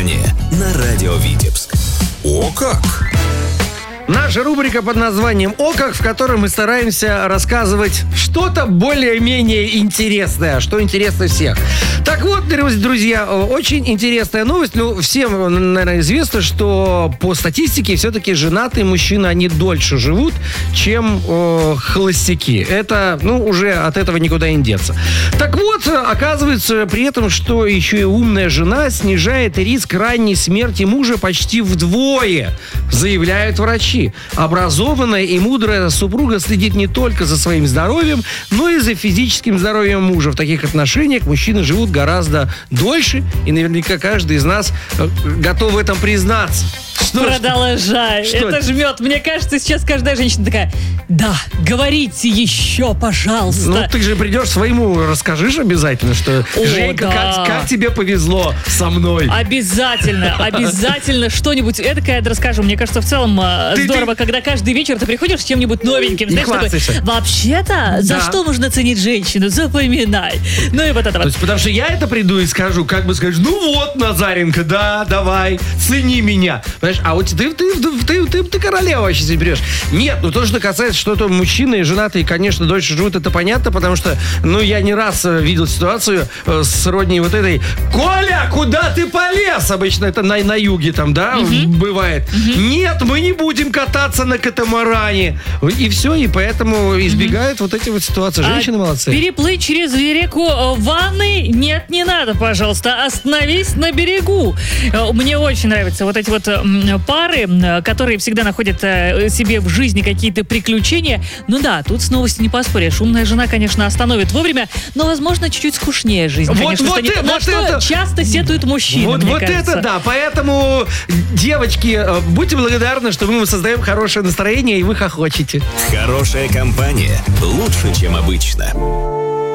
компания» на радио Витебск. О как! Наша рубрика под названием «О как», в которой мы стараемся рассказывать что-то более-менее интересное, что интересно всех. Так вот, друзья, очень интересная новость. Всем, наверное, известно, что по статистике все-таки женатые мужчины, они дольше живут, чем холостяки. Это, уже от этого никуда не деться. Так вот, оказывается при этом, что еще и умная жена снижает риск ранней смерти мужа почти вдвое, заявляют врачи. Образованная и мудрая супруга следит не только за своим здоровьем, но и за физическим здоровьем мужа. В таких отношениях мужчины живут гораздо дольше, и наверняка каждый из нас готов в этом признаться. Продолжай. Это жмет. Мне кажется, сейчас каждая женщина такая: да, говорите еще, пожалуйста. Ты же придешь своему, расскажешь обязательно, что Женька, да. как тебе повезло со мной. Обязательно что-нибудь эдакое расскажу. Мне кажется, в целом здорово, когда каждый вечер ты приходишь с чем-нибудь новеньким. Знаешь, такой, вообще-то, за что можно ценить женщину? Запоминай. И вот это вот. То есть, потому что я это приду и скажу, как бы скажешь: Назаренко, да, давай, цени меня. Понимаешь, а вот ты королева вообще здесь берешь. Нет, то, что касается, что-то мужчины и женатые, конечно, дольше живут, это понятно, потому что, я не раз видел ситуацию с родней вот этой: Коля, куда ты полез? Обычно это на юге там, да, бывает. Нет, мы не будем кататься на катамаране. И все, и поэтому избегают вот эти вот ситуации. Женщины молодцы. Переплыть через реку ванной? Нет, не надо, пожалуйста. Остановись на берегу. Мне очень нравятся вот эти вот пары, которые всегда находят себе в жизни какие-то приключения. Тут с новостью не поспоришь. Умная жена, конечно, остановит вовремя, но, возможно, чуть-чуть скучнее жизнь. На что часто сетуют мужчины, мне кажется. Это да. Поэтому, девочки, будьте благодарны, что мы вам создаем хорошее настроение, и вы хохочете. Хорошая компания лучше, чем обычно.